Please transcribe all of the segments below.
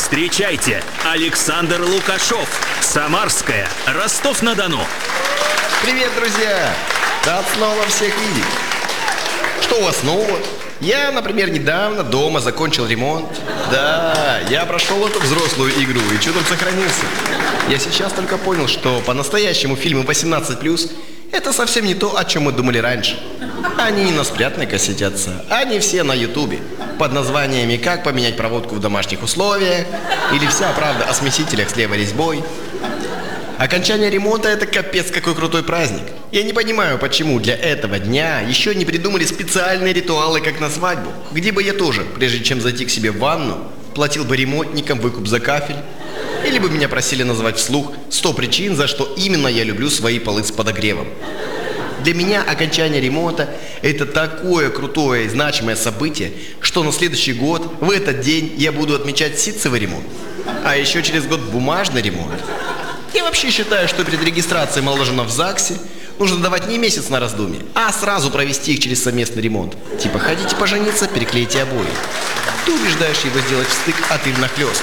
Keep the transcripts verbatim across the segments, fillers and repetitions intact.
Встречайте, Александр Лукашов, Самарская, Ростов-на-Дону. Привет, друзья! Рад снова всех видеть. Что у вас нового? Я, например, недавно дома закончил ремонт. Да, я прошел эту взрослую игру и чудом сохранился. Я сейчас только понял, что по-настоящему фильмы восемнадцать плюс это совсем не то, о чем мы думали раньше. Они не на спрятанной кассетятся, они все на ютубе под названиями «Как поменять проводку в домашних условиях» или «Вся правда о смесителях с левой резьбой». Окончание ремонта – это капец какой крутой праздник. Я не понимаю, почему для этого дня еще не придумали специальные ритуалы, как на свадьбу, где бы я тоже, прежде чем зайти к себе в ванну, платил бы ремонтникам выкуп за кафель. Или бы меня просили назвать вслух сто причин, за что именно я люблю свои полы с подогревом. Для меня окончание ремонта – это такое крутое и значимое событие, что на следующий год, в этот день, я буду отмечать ситцевый ремонт, а еще через год бумажный ремонт. Я вообще считаю, что перед регистрацией молодоженов в ЗАГСе нужно давать не месяц на раздумье, а сразу провести их через совместный ремонт. Типа, хотите пожениться, переклейте обои. Ты убеждаешь его сделать встык, а ты внахлёст.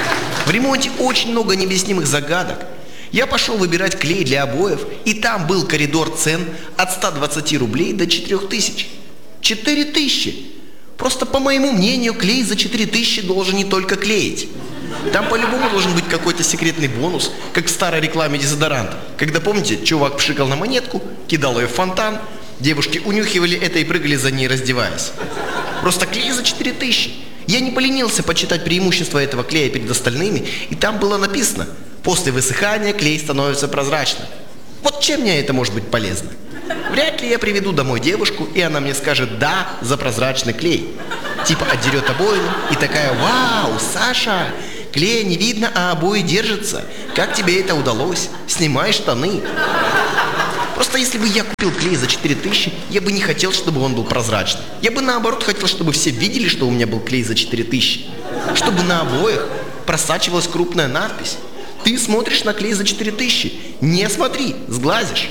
В ремонте очень много необъяснимых загадок. Я пошел выбирать клей для обоев, и там был коридор цен от ста двадцати рублей до четырёх тысяч. четыре тысячи! Просто, по моему мнению, клей за четыре тысячи должен не только клеить. Там по-любому должен быть какой-то секретный бонус, как в старой рекламе дезодоранта. Когда, помните, чувак пшикал на монетку, кидал ее в фонтан, девушки унюхивали это и прыгали за ней, раздеваясь. Просто клей за четыре тысячи. Я не поленился почитать преимущества этого клея перед остальными, и там было написано: после высыхания клей становится прозрачным. Вот чем мне это может быть полезно? Вряд ли я приведу домой девушку, и она мне скажет «да» за прозрачный клей. Типа отдерет обоину и такая: «Вау, Саша, клея не видно, а обои держатся. Как тебе это удалось? Снимай штаны». Просто если бы я купил клей за четыре тысячи, я бы не хотел, чтобы он был прозрачный. Я бы наоборот хотел, чтобы все видели, что у меня был клей за четыре тысячи. Чтобы на обоях просачивалась крупная надпись: «Ты смотришь на клей за четыре тысячи. Не смотри, сглазишь».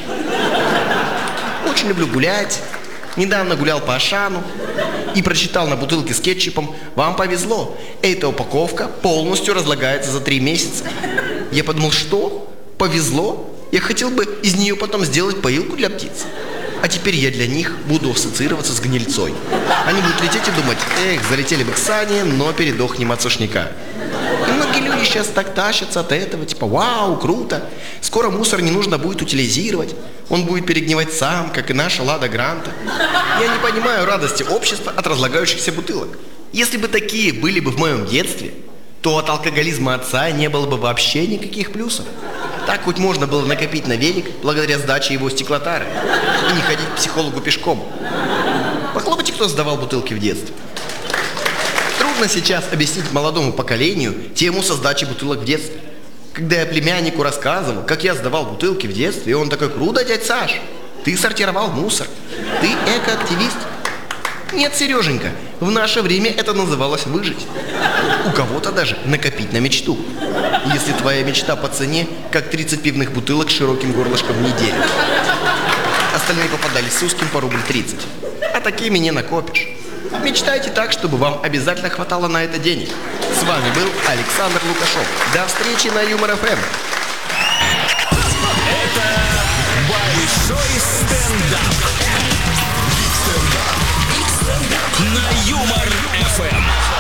Очень люблю гулять. Недавно гулял по Ашану и прочитал на бутылке с кетчупом: «Вам повезло, эта упаковка полностью разлагается за три месяца». Я подумал: что? Повезло? Я хотел бы из нее потом сделать поилку для птиц. А теперь я для них буду ассоциироваться с гнильцой. Они будут лететь и думать: эх, залетели бы к Сане, но передохнем от сушняка. И многие люди сейчас так тащатся от этого, типа: вау, круто, скоро мусор не нужно будет утилизировать, он будет перегнивать сам, как и наша Лада Гранта. Я не понимаю радости общества от разлагающихся бутылок. Если бы такие были бы в моем детстве, то от алкоголизма отца не было бы вообще никаких плюсов. Так хоть можно было накопить на велик благодаря сдаче его стеклотары и не ходить к психологу пешком. Похлопайте, кто сдавал бутылки в детстве. Трудно сейчас объяснить молодому поколению тему со сдачей бутылок в детстве. Когда я племяннику рассказывал, как я сдавал бутылки в детстве, и он такой: круто, дядь Саш, ты сортировал мусор, ты экоактивист. Нет, Сереженька, в наше время это называлось выжить. У кого-то даже накопить на мечту. Если твоя мечта по цене, как тридцать пивных бутылок с широким горлышком в неделю. Остальные попадались с узким по рубль тридцать. А такими не накопишь. Мечтайте так, чтобы вам обязательно хватало на это денег. С вами был Александр Лукашов. До встречи на Юмор эф эм. Это большой стендап. На Юмор эф эм.